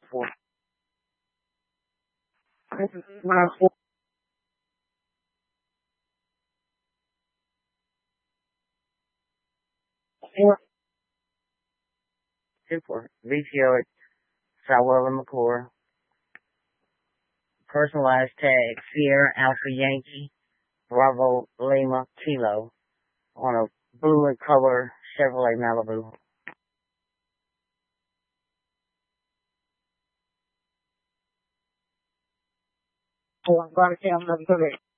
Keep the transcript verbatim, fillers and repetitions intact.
four. nine four. Four. Two four. V T O at Sawella McClure. Personalized tag Sierra Alpha Yankee Bravo Lima Kilo on a blue and color Chevrolet Malibu. Four. Body cam number thirty.